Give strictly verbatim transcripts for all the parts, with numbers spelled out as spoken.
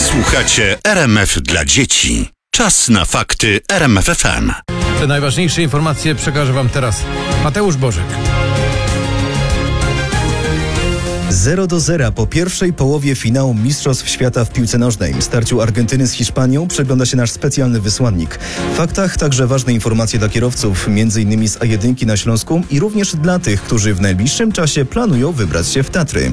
Słuchacie R M F dla dzieci. Czas na fakty R M F F M. Te najważniejsze informacje przekaże wam teraz Mateusz Bożek. zero do zera po pierwszej połowie finału Mistrzostw Świata w piłce nożnej. Starciu Argentyny z Hiszpanią przegląda się nasz specjalny wysłannik. W faktach także ważne informacje dla kierowców, między innymi z A jeden na Śląsku i również dla tych, którzy w najbliższym czasie planują wybrać się w Tatry.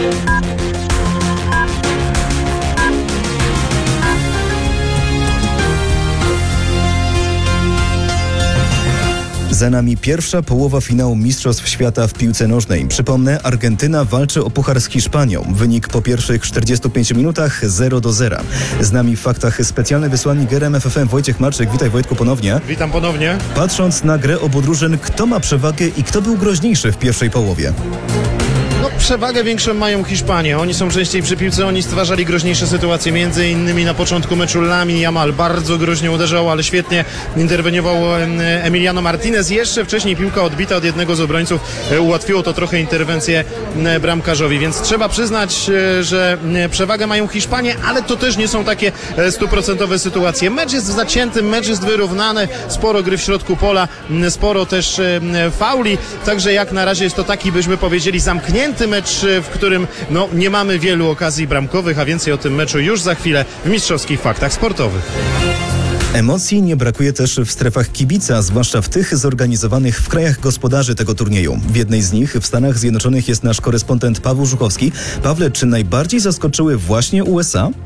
Za nami pierwsza połowa finału Mistrzostw Świata w piłce nożnej. Przypomnę, Argentyna walczy o puchar z Hiszpanią. Wynik po pierwszych czterdziestu pięciu minutach zero do zera. Z nami w faktach specjalny wysłannik R M F F M Wojciech Marczyk. Witaj, Wojtku, ponownie. Witam ponownie. Patrząc na grę obu drużyn, kto ma przewagę i kto był groźniejszy w pierwszej połowie? No, przewagę większą mają Hiszpanie. Oni są częściej przy piłce, oni stwarzali groźniejsze sytuacje. Między innymi na początku meczu Lamine Yamal bardzo groźnie uderzał, ale świetnie interweniował Emiliano Martinez. Jeszcze wcześniej piłka odbita od jednego z obrońców ułatwiło to trochę interwencję bramkarzowi, więc trzeba przyznać, że przewagę mają Hiszpanie, ale to też nie są takie stuprocentowe sytuacje. Mecz jest zacięty, mecz jest wyrównany, sporo gry w środku pola, sporo też fauli, także jak na razie jest to taki, byśmy powiedzieli, zamknięty mecz, w którym no, nie mamy wielu okazji bramkowych, a więcej o tym meczu już za chwilę w mistrzowskich faktach sportowych. Emocji nie brakuje też w strefach kibica, zwłaszcza w tych zorganizowanych w krajach gospodarzy tego turnieju. W jednej z nich, w Stanach Zjednoczonych, jest nasz korespondent Paweł Żuchowski. Pawle, czy najbardziej zaskoczyły właśnie U S A?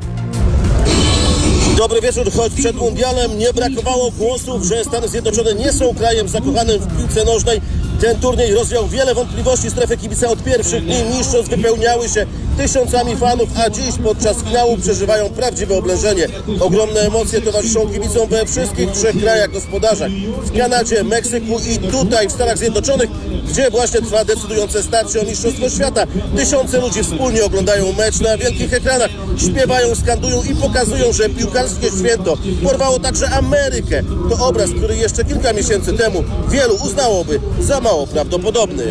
Dobry wieczór, choć przed mundialem nie brakowało głosów, że Stany Zjednoczone nie są krajem zakochanym w piłce nożnej. Ten turniej rozwiał wiele wątpliwości. Strefy kibica od pierwszych dni mistrzostw wypełniały się tysiącami fanów, a dziś podczas finału przeżywają prawdziwe oblężenie. Ogromne emocje towarzyszą kibicom we wszystkich trzech krajach gospodarzach. W Kanadzie, Meksyku i tutaj w Stanach Zjednoczonych, gdzie właśnie trwa decydujące starcie o Mistrzostwo Świata. Tysiące ludzi wspólnie oglądają mecz na wielkich ekranach, śpiewają, skandują i pokazują, że piłkarskie święto porwało także Amerykę. To obraz, który jeszcze kilka miesięcy temu wielu uznałoby za mało prawdopodobny.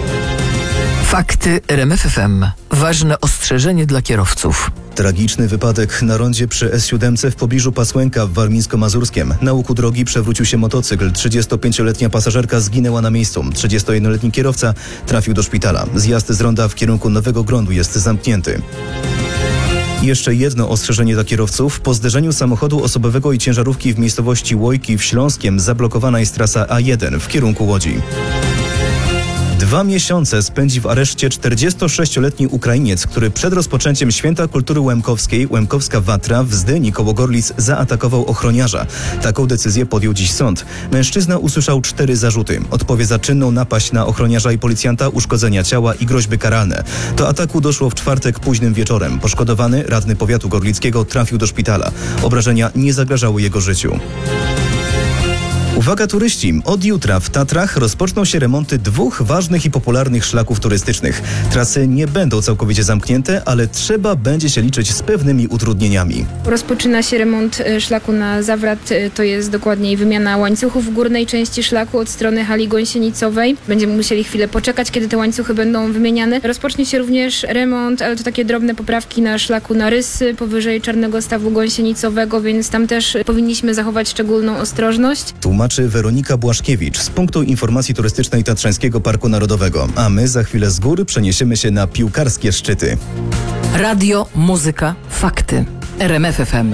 Fakty R M F F M. Ważne ostrzeżenie dla kierowców. Tragiczny wypadek na rondzie przy S siedem w pobliżu Pasłęka w Warmińsko-Mazurskiem. Na łuku drogi przewrócił się motocykl. trzydziestopięcioletnia pasażerka zginęła na miejscu. trzydziestojednoletni kierowca trafił do szpitala. Zjazd z ronda w kierunku Nowego Grądu jest zamknięty. Jeszcze jedno ostrzeżenie dla kierowców. Po zderzeniu samochodu osobowego i ciężarówki w miejscowości Łojki w Śląskiem zablokowana jest trasa A jeden w kierunku Łodzi. Dwa miesiące spędzi w areszcie czterdziestosześcioletni Ukrainiec, który przed rozpoczęciem Święta Kultury Łemkowskiej, Łemkowska Watra w Zdyni koło Gorlic zaatakował ochroniarza. Taką decyzję podjął dziś sąd. Mężczyzna usłyszał cztery zarzuty. Odpowie za czynną napaść na ochroniarza i policjanta, uszkodzenia ciała i groźby karalne. Do ataku doszło w czwartek późnym wieczorem. Poszkodowany, radny powiatu gorlickiego, trafił do szpitala. Obrażenia nie zagrażały jego życiu. Uwaga turyści! Od jutra w Tatrach rozpoczną się remonty dwóch ważnych i popularnych szlaków turystycznych. Trasy nie będą całkowicie zamknięte, ale trzeba będzie się liczyć z pewnymi utrudnieniami. Rozpoczyna się remont szlaku na Zawrat, to jest dokładniej wymiana łańcuchów w górnej części szlaku od strony hali gąsienicowej. Będziemy musieli chwilę poczekać, kiedy te łańcuchy będą wymieniane. Rozpocznie się również remont, ale to takie drobne poprawki na szlaku na Rysy, powyżej Czarnego Stawu Gąsienicowego, więc tam też powinniśmy zachować szczególną ostrożność. Tłumaczy Weronika Błaszkiewicz z punktu informacji turystycznej Tatrzańskiego Parku Narodowego. A my za chwilę z góry przeniesiemy się na piłkarskie szczyty. Radio, muzyka, fakty. R M F F M.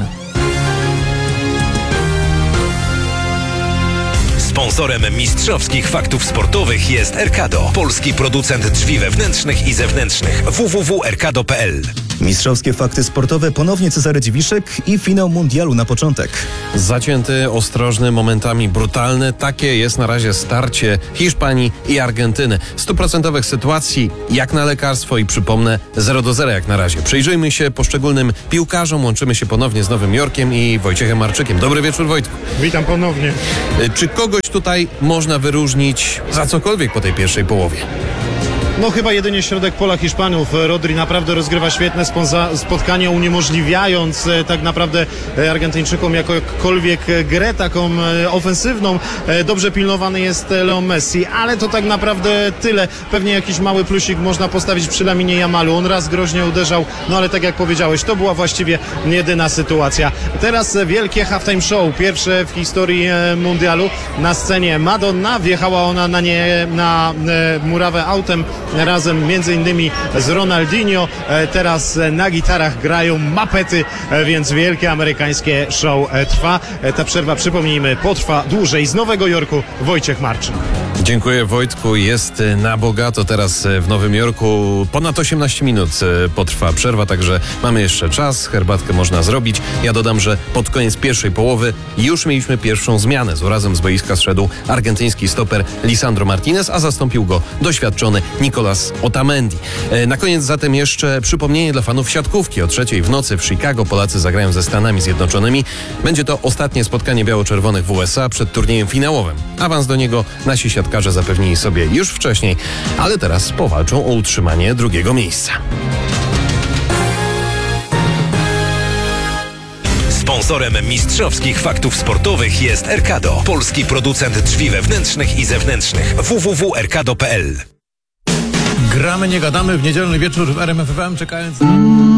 Sponsorem mistrzowskich faktów sportowych jest Erkado, polski producent drzwi wewnętrznych i zewnętrznych. w w w kropka erkado kropka p l. Mistrzowskie fakty sportowe, ponownie Cezary Dziwiszek i finał mundialu na początek. Zacięty, ostrożny, momentami brutalny. Takie jest na razie starcie Hiszpanii i Argentyny. Stuprocentowych sytuacji jak na lekarstwo i przypomnę zero do zera jak na razie. Przyjrzyjmy się poszczególnym piłkarzom. Łączymy się ponownie z Nowym Jorkiem i Wojciechem Marczykiem. Dobry wieczór, Wojtku. Witam ponownie. Czy kogoś tutaj można wyróżnić za cokolwiek po tej pierwszej połowie? No chyba jedynie środek pola Hiszpanów. Rodri naprawdę rozgrywa świetne sponza- spotkanie, uniemożliwiając e, tak naprawdę e, Argentyńczykom jakąkolwiek grę taką e, ofensywną. E, dobrze pilnowany jest Leo Messi, ale to tak naprawdę tyle. Pewnie jakiś mały plusik można postawić przy Laminie Yamalu. On raz groźnie uderzał, no ale tak jak powiedziałeś, to była właściwie jedyna sytuacja. Teraz wielkie halftime show, pierwsze w historii e, mundialu. Na scenie Madonna, wjechała ona na nie na e, murawę autem razem między innymi z Ronaldinho. E, teraz e, na gitarach grają Mapety, e, więc wielkie amerykańskie show e, trwa. E, ta przerwa, przypomnijmy, potrwa dłużej. Z Nowego Jorku Wojciech Marczyn. Dziękuję, Wojtku. Jest na bogato teraz w Nowym Jorku. Ponad osiemnaście minut potrwa przerwa, także mamy jeszcze czas. Herbatkę można zrobić. Ja dodam, że pod koniec pierwszej połowy już mieliśmy pierwszą zmianę. Z urazem z boiska zszedł argentyński stoper Lisandro Martinez, a zastąpił go doświadczony Nicolas Otamendi. Na koniec zatem jeszcze przypomnienie dla fanów siatkówki. O trzeciej w nocy w Chicago Polacy zagrają ze Stanami Zjednoczonymi. Będzie to ostatnie spotkanie biało-czerwonych w U S A przed turniejem finałowym. Awans do niego nasi siatkarze zapewnili sobie już wcześniej, ale teraz powalczą o utrzymanie drugiego miejsca. Sponsorem mistrzowskich faktów sportowych jest Erkado, polski producent drzwi wewnętrznych i zewnętrznych. w w w kropka erkado kropka p l. Gramy, nie gadamy w niedzielny wieczór w R M F F M, czekając na...